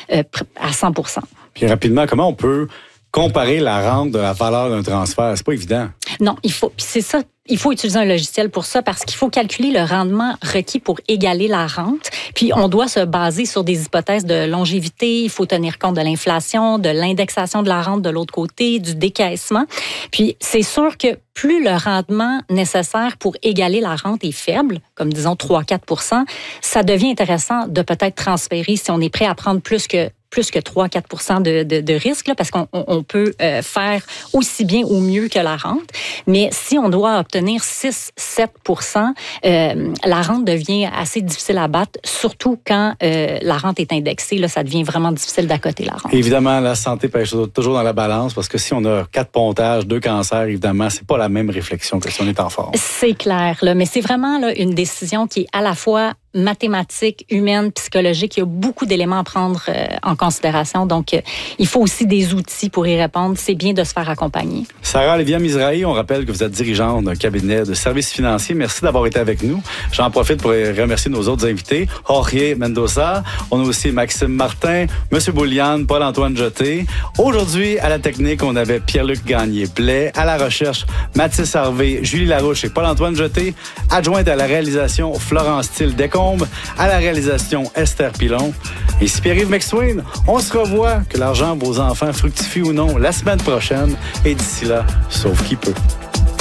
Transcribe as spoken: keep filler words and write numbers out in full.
euh, à cent pour cent. Puis rapidement, comment on peut comparer la rente de la valeur d'un transfert? C'est pas évident. Non, il faut. Puis c'est ça. Il faut utiliser un logiciel pour ça parce qu'il faut calculer le rendement requis pour égaler la rente. Puis on doit se baser sur des hypothèses de longévité. Il faut tenir compte de l'inflation, de l'indexation de la rente de l'autre côté, du décaissement. Puis c'est sûr que plus le rendement nécessaire pour égaler la rente est faible, comme disons trois à quatre pour cent, ça devient intéressant de peut-être transférer si on est prêt à prendre plus que plus que trois à quatre pour cent de, de, de risque, là, parce qu'on on peut euh, faire aussi bien ou mieux que la rente. Mais si on doit obtenir six à sept pour cent, euh, la rente devient assez difficile à battre, surtout quand euh, la rente est indexée. Là, ça devient vraiment difficile d'accoter la rente. Évidemment, la santé pèse toujours dans la balance, parce que si on a quatre pontages, deux cancers, évidemment, c'est pas la même réflexion que si on est en forme. C'est clair, là, mais c'est vraiment là, une décision qui est à la fois mathématiques, humaines, psychologiques. Il y a beaucoup d'éléments à prendre euh, en considération. Donc, euh, il faut aussi des outils pour y répondre. C'est bien de se faire accompagner. Sarah Lévia-Mizrahi, on rappelle que vous êtes dirigeante d'un cabinet de services financiers. Merci d'avoir été avec nous. J'en profite pour remercier nos autres invités. Jorge Mendoza. On a aussi Maxime Martin, M. Bouliane, Paul-Antoine Jeté. Aujourd'hui, à la technique, on avait Pierre-Luc Gagné-Blais. À la recherche, Mathis Harvey, Julie Larouche et Paul-Antoine Jeté. Adjointe à la réalisation, Florence Thiel-Descombes. À la réalisation, Esther Pilon. Ici Pierre-Yves McSween. On se revoit, que l'argent de vos enfants fructifie ou non, la semaine prochaine. Et d'ici là, sauf qui peut.